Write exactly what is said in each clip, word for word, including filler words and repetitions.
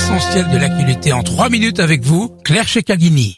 l'essentiel de l'actualité en trois minutes avec vous, Claire Checaghini.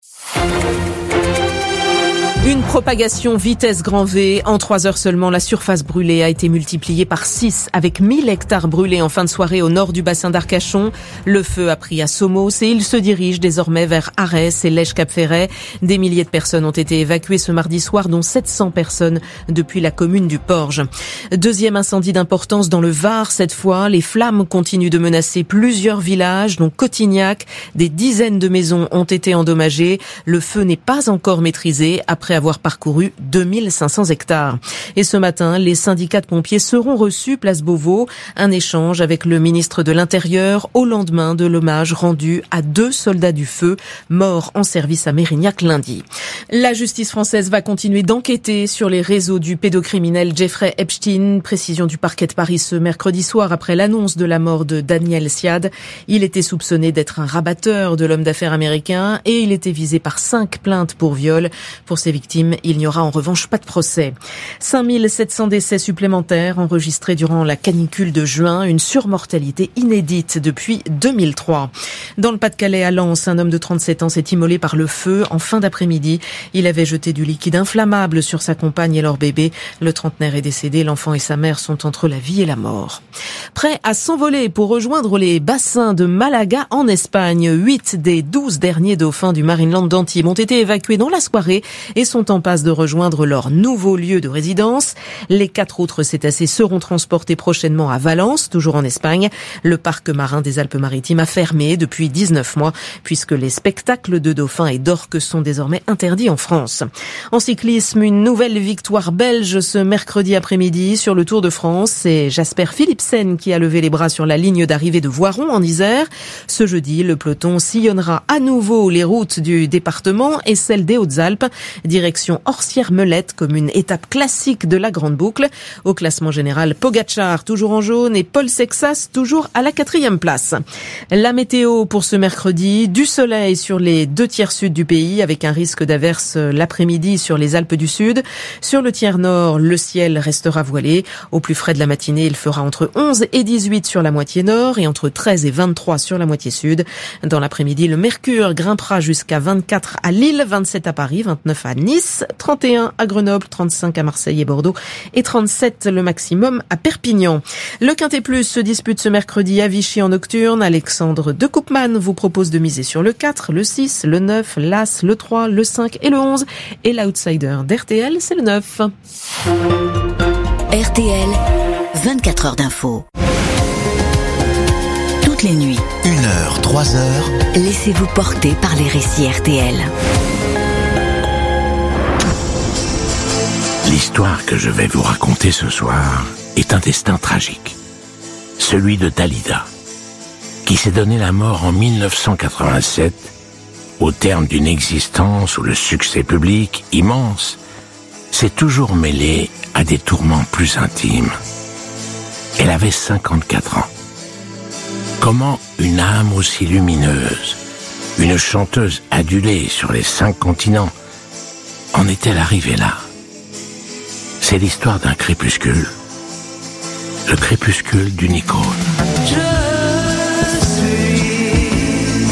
Une propagation vitesse grand V. En trois heures seulement, la surface brûlée a été multipliée par six avec mille hectares brûlés en fin de soirée au nord du bassin d'Arcachon. Le feu a pris à Somos et il se dirige désormais vers Arès et Lège-Cap-Ferret. Des milliers de personnes ont été évacuées ce mardi soir, dont sept cents personnes depuis la commune du Porge. Deuxième incendie d'importance dans le Var. Cette fois, les flammes continuent de menacer plusieurs villages, dont Cotignac. Des dizaines de maisons ont été endommagées. Le feu n'est pas encore maîtrisé après avoir parcouru deux mille cinq cents hectares. Et ce matin, les syndicats de pompiers seront reçus place Beauvau. Un échange avec le ministre de l'Intérieur au lendemain de l'hommage rendu à deux soldats du feu morts en service à Mérignac lundi. La justice française va continuer d'enquêter sur les réseaux du pédocriminel Jeffrey Epstein. Précision du parquet de Paris ce mercredi soir après l'annonce de la mort de Daniel Siad. Il était soupçonné d'être un rabatteur de l'homme d'affaires américain et il était visé par cinq plaintes pour viol. Pour ses victimes, il n'y aura en revanche pas de procès. cinq mille sept cents décès supplémentaires enregistrés durant la canicule de juin, une surmortalité inédite depuis deux mille trois. Dans le Pas-de-Calais, à Lens, un homme de trente-sept ans s'est immolé par le feu en fin d'après-midi. Il avait jeté du liquide inflammable sur sa compagne et leur bébé. Le trentenaire est décédé, l'enfant et sa mère sont entre la vie et la mort. Prêt à s'envoler pour rejoindre les bassins de Malaga en Espagne, huit des douze derniers dauphins du Marineland d'Antibes ont été évacués dans la soirée et sont en passe de rejoindre leur nouveau lieu de résidence. Les quatre autres cétacés seront transportés prochainement à Valence, toujours en Espagne. Le parc marin des Alpes-Maritimes a fermé depuis dix-neuf mois, puisque les spectacles de dauphins et d'orques sont désormais interdits en France. En cyclisme, une nouvelle victoire belge ce mercredi après-midi sur le Tour de France. C'est Jasper Philipsen qui a levé les bras sur la ligne d'arrivée de Voiron en Isère. Ce jeudi, le peloton sillonnera à nouveau les routes du département et celles des Hautes-Alpes. Direction Orsières-Melette, comme une étape classique de la Grande Boucle. Au classement général, Pogačar toujours en jaune et Paul Sexas toujours à la quatrième place. La météo pour ce mercredi, du soleil sur les deux tiers sud du pays avec un risque d'averse l'après-midi sur les Alpes du Sud. Sur le tiers nord, le ciel restera voilé. Au plus frais de la matinée, il fera entre onze et dix-huit sur la moitié nord et entre treize et vingt-trois sur la moitié sud. Dans l'après-midi, le mercure grimpera jusqu'à vingt-quatre à Lille, vingt-sept à Paris, vingt-neuf à Nice, trente et un à Grenoble, trente-cinq à Marseille et Bordeaux et trente-sept le maximum à Perpignan. Le Quintet Plus se dispute ce mercredi à Vichy en nocturne. Alexandre de Koopman vous propose de miser sur le quatre, le six, le neuf, l'As, le trois, le cinq et le onze. Et l'outsider d'R T L, c'est le neuf. R T L, vingt-quatre heures d'info. Toutes les nuits. Une heure, trois heures. Laissez-vous porter par les récits R T L. L'histoire que je vais vous raconter ce soir est un destin tragique. Celui de Dalida, qui s'est donné la mort en mille neuf cent quatre-vingt-sept, au terme d'une existence où le succès public, immense, s'est toujours mêlé à des tourments plus intimes. Elle avait cinquante-quatre ans. Comment une âme aussi lumineuse, une chanteuse adulée sur les cinq continents, en est-elle arrivée là ? C'est l'histoire d'un crépuscule. Le crépuscule d'une icône. Je suis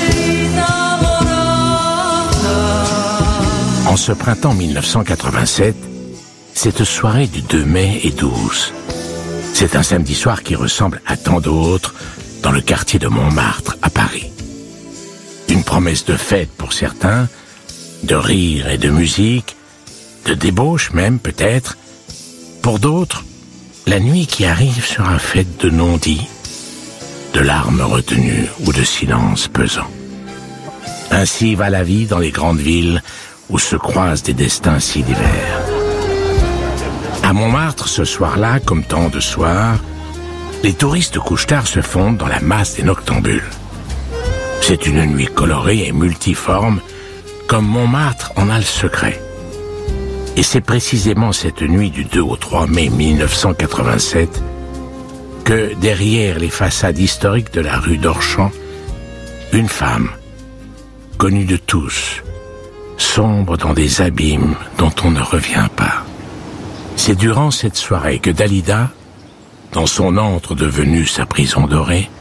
en ce printemps mille neuf cent quatre-vingt-sept, cette soirée du deux mai est douce. C'est un samedi soir qui ressemble à tant d'autres dans le quartier de Montmartre, à Paris. Une promesse de fête pour certains, de rire et de musique, de débauche même peut-être. Pour d'autres, la nuit qui arrive sera faite de non-dits, de larmes retenues ou de silence pesant. Ainsi va la vie dans les grandes villes où se croisent des destins si divers. À Montmartre, ce soir-là, comme tant de soirs, les touristes couche-tard se fondent dans la masse des noctambules. C'est une nuit colorée et multiforme, comme Montmartre en a le secret. Et c'est précisément cette nuit du deux au trois mai mille neuf cent quatre-vingt-sept que, derrière les façades historiques de la rue d'Orchamps, une femme, connue de tous, sombre dans des abîmes dont on ne revient pas. C'est durant cette soirée que Dalida, dans son antre devenu sa prison dorée,